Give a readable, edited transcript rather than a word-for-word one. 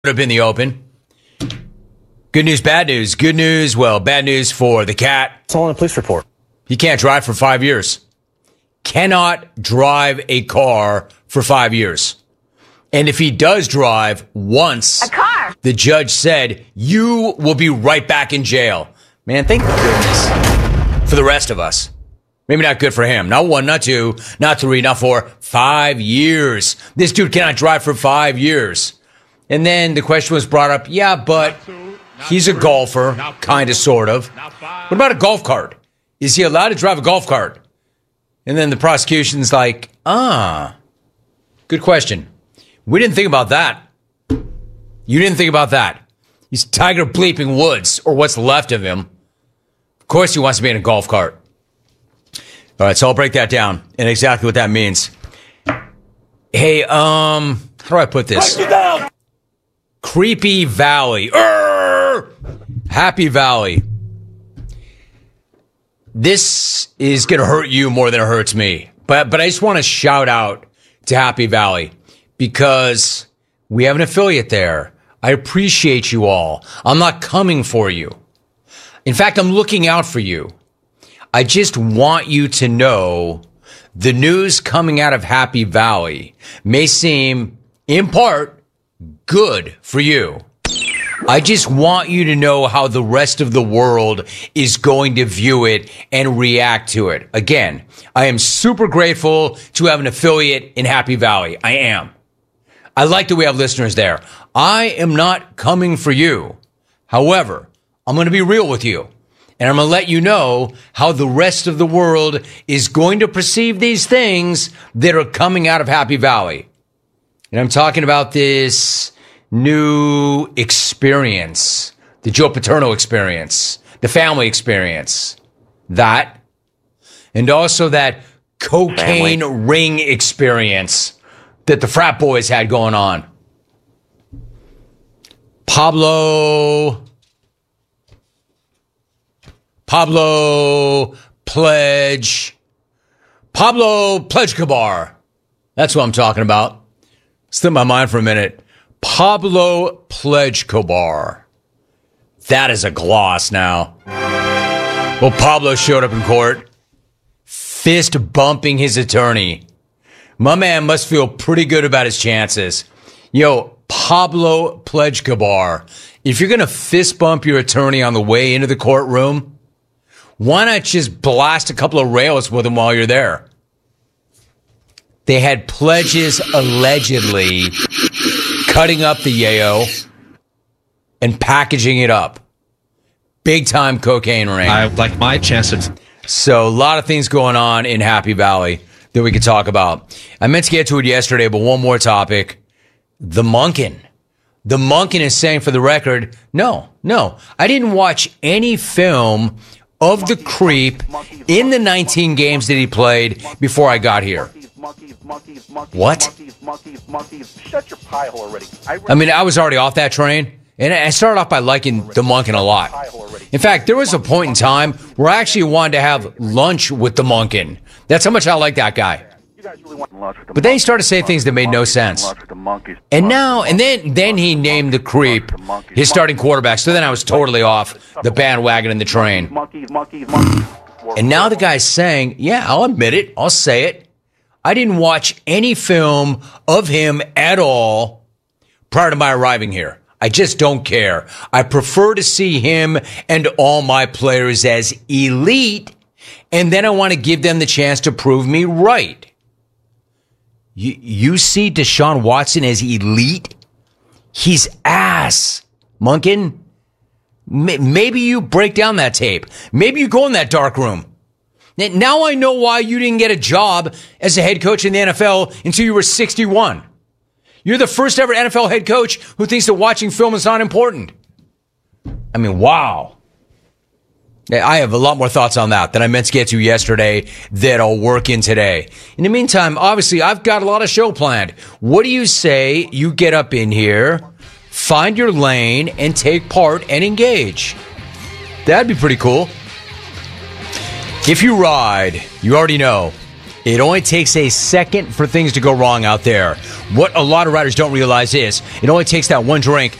Up in the open. Good news, bad news. Good news, well, bad news for the cat. It's all in a police report. He can't drive for 5 years. Cannot drive a car for 5 years. And if he does drive once, the judge said, you will be right back in jail. Man, thank goodness for the rest of us. Maybe not good for him. Not 1, not 2, not 3, not 4, 5 years. This dude cannot drive for 5 years. And then the question was brought up, yeah, but he's a golfer, kind of, sort of. What about a golf cart? Is he allowed to drive a golf cart? And then the prosecution's like, good question. We didn't think about that. You didn't think about that. He's Tiger bleeping Woods, or what's left of him. Of course he wants to be in a golf cart. All right, so I'll break that down and exactly what that means. Hey, how do I put this? Break it down! Creepy Valley. Happy Valley. This is going to hurt you more than it hurts me. But I just want to shout out to Happy Valley because we have an affiliate there. I appreciate you all. I'm not coming for you. In fact, I'm looking out for you. I just want you to know the news coming out of Happy Valley may seem, in part, good for you. I just want you to know how the rest of the world is going to view it and react to it. Again, I am super grateful to have an affiliate in Happy Valley. I am. I like that we have listeners there. I am not coming for you. However, I'm going to be real with you. And I'm going to let you know how the rest of the world is going to perceive these things that are coming out of Happy Valley. And I'm talking about this new experience, the Joe Paterno experience, the family experience, that, and also that cocaine ring experience that the frat boys had going on. Pablo Pledge Kabar. That's what I'm talking about. Slip my mind for a minute. Pablo Pledge Kabar. That is a gloss now. Well, Pablo showed up in court, fist bumping his attorney. My man must feel pretty good about his chances. Yo, Pablo Pledge Kabar, if you're going to fist bump your attorney on the way into the courtroom, why not just blast a couple of rails with him while you're there? They had pledges allegedly cutting up the yayo and packaging it up. Big time cocaine ring. I like my chances. So a lot of things going on in Happy Valley that we could talk about. I meant to get to it yesterday, but one more topic. The Monken. The Monken is saying for the record, no, I didn't watch any film of the creep in the 19 games that he played before I got here. What? Shut your pie hole already. I mean, I was already off that train, and I started off by liking the Monken a lot. In fact, there was a point in time where I actually wanted to have lunch with the Monken. That's how much I like that guy. But then he started saying things that made no sense. And then he named the creep his starting quarterback. So then I was totally off the bandwagon and the train. And now the guy's saying, yeah, I'll admit it. I'll say it. I didn't watch any film of him at all prior to my arriving here. I just don't care. I prefer to see him and all my players as elite, and then I want to give them the chance to prove me right. You see Deshaun Watson as elite? He's ass, Monken. Maybe you break down that tape. Maybe you go in that dark room. Now I know why you didn't get a job as a head coach in the NFL until you were 61. You're the first ever NFL head coach who thinks that watching film is not important. I mean, wow. I have a lot more thoughts on that than I meant to get to yesterday that I'll work in today. In the meantime, obviously, I've got a lot of show planned. What do you say you get up in here, find your lane, and take part and engage? That'd be pretty cool. If you ride, you already know, It only takes a second for things to go wrong out there. What a lot of riders don't realize is it only takes that one drink